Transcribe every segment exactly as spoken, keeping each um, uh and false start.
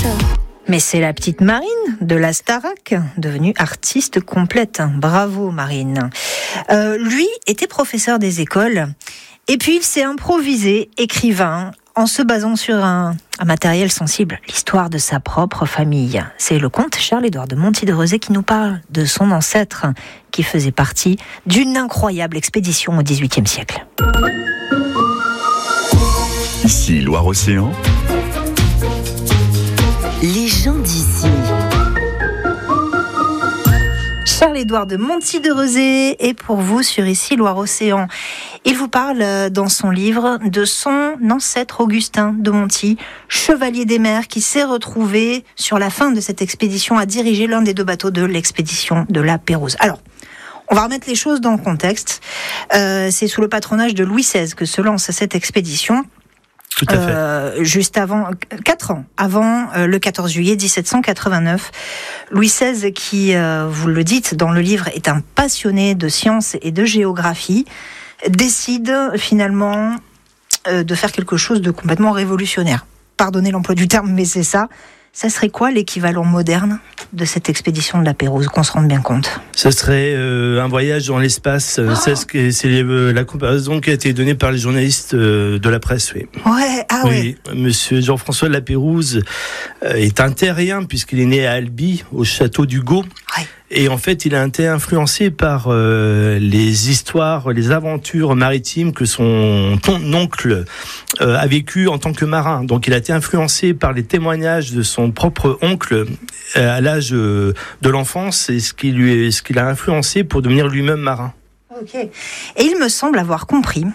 Mais c'est la petite Marine de la Starac, devenue artiste complète. Bravo Marine. Euh, lui était professeur des écoles et puis il s'est improvisé écrivain en se basant sur un, un matériel sensible, l'histoire de sa propre famille. C'est le comte Charles-Édouard de Monti de Rezé qui nous parle de son ancêtre qui faisait partie d'une incroyable expédition au dix-huitième siècle. Ici Loire-Océan. Les gens d'ici. Charles-Édouard de Monti de Rezé est pour vous sur Ici Loire-Océan. Il vous parle dans son livre de son ancêtre Augustin de Monti, chevalier des mers, qui s'est retrouvé sur la fin de cette expédition à diriger l'un des deux bateaux de l'expédition de la Pérouse. Alors, on va remettre les choses dans le contexte. Euh, c'est sous le patronage de Louis seize que se lance cette expédition. Tout à fait. Euh, juste avant, quatre ans avant euh, le quatorze juillet dix-sept cent quatre-vingt-neuf, Louis seize, qui, euh, vous le dites dans le livre, est un passionné de sciences et de géographie, décide finalement euh, de faire quelque chose de complètement révolutionnaire. Pardonnez l'emploi du terme, mais c'est ça. Ça serait quoi l'équivalent moderne de cette expédition de la Pérouse, qu'on se rende bien compte? Ce serait euh, un voyage dans l'espace. Oh c'est ce que, c'est euh, la comparaison qui a été donnée par les journalistes euh, de la presse. Oui. Ouais, ah oui, ouais. Monsieur Jean-François de la Pérouse euh, est un terrien puisqu'il est né à Albi, au château d'Hugo. Ouais. Et en fait, il a été influencé par euh, les histoires, les aventures maritimes que son oncle euh, a vécu en tant que marin. Donc, il a été influencé par les témoignages de son propre oncle euh, à l'âge euh, de l'enfance, et ce qui lui, ce qui l'a influencé pour devenir lui-même marin. Ok. Et il me semble avoir compris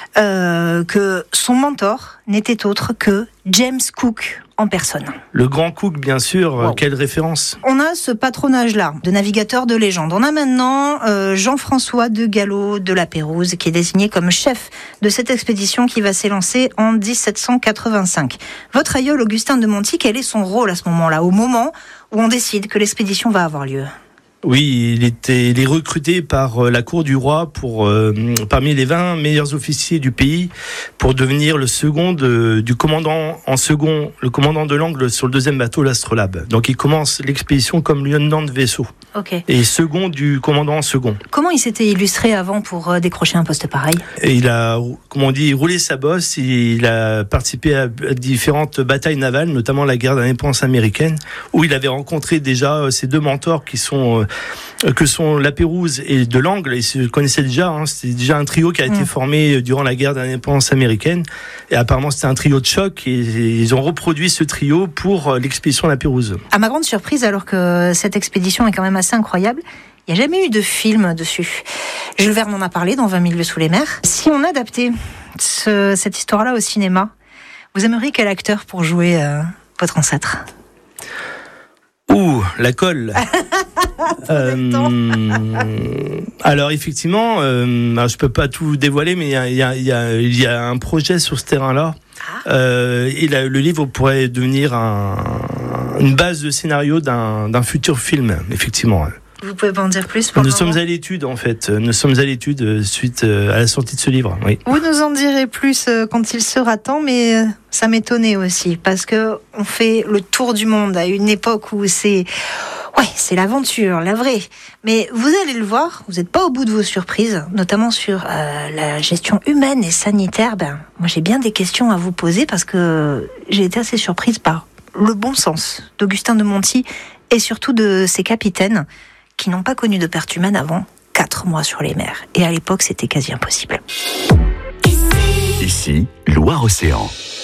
euh, que son mentor n'était autre que James Cook en personne. Le grand Cook, bien sûr. Wow. Quelle référence. On a ce patronage-là de navigateur de légende. On a maintenant euh, Jean-François de Gallo de la Pérouse qui est désigné comme chef de cette expédition qui va s'élancer en dix-sept cent quatre-vingt-cinq. Votre aïeul Augustin de Monti, quel est son rôle à ce moment-là, au moment où on décide que l'expédition va avoir lieu ? Oui, il était, il est recruté par la cour du roi pour euh, parmi les vingt meilleurs officiers du pays pour devenir le second de, du commandant en second, le commandant de l'Angle sur le deuxième bateau, l'Astrolabe. Donc il commence l'expédition comme lieutenant de vaisseau. Okay. Et second du commandant en second. Comment il s'était illustré avant pour euh, décrocher un poste pareil ? Et il a, comment on dit, roulé sa bosse. Il a participé à différentes batailles navales, notamment la guerre d'indépendance américaine, où il avait rencontré déjà ses deux mentors qui sont euh, que sont la Pérouse et de l'Angle. Ils se connaissaient déjà. Hein, c'était déjà un trio qui a été mmh. formé durant la guerre d'indépendance américaine. Et apparemment, c'était un trio de choc. Et, et ils ont reproduit ce trio pour l'expédition de la Pérouse. À ma grande surprise, alors que cette expédition est quand même assez incroyable, il n'y a jamais eu de film dessus. Jules Verne en a parlé dans vingt mille lieues sous les mers. Si on adaptait ce, cette histoire-là au cinéma, vous aimeriez quel acteur pour jouer euh, votre ancêtre ? Ouh, la colle. euh, alors effectivement, euh, alors je peux pas tout dévoiler, mais il y a, il y a, il y a, il y a un projet sur ce terrain-là. Ah. Euh, et la, le livre pourrait devenir un, une base de scénario d'un, d'un futur film, effectivement. Vous pouvez pas en dire plus pour Nous le sommes moment. à l'étude, en fait. Nous sommes à l'étude suite à la sortie de ce livre. Oui. Vous nous en direz plus quand il sera temps, mais ça m'étonnait aussi, parce que on fait le tour du monde à une époque où c'est, ouais, c'est l'aventure, la vraie. Mais vous allez le voir, vous n'êtes pas au bout de vos surprises, notamment sur euh, la gestion humaine et sanitaire. Ben, moi, j'ai bien des questions à vous poser parce que j'ai été assez surprise par le bon sens d'Augustin de Monti et surtout de ses capitaines, qui n'ont pas connu de perte humaine avant quatre mois sur les mers. Et à l'époque, c'était quasi impossible. Ici, Loire-Océan.